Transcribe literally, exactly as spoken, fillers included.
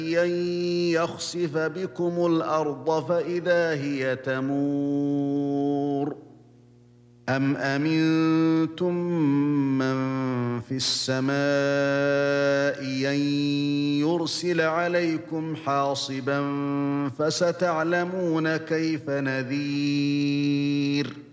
أن يخسف بكم الأرض فإذا هي تمور أم أمنتم من في السماء أن يرسل عليكم حاصبا فستعلمون كيف نذير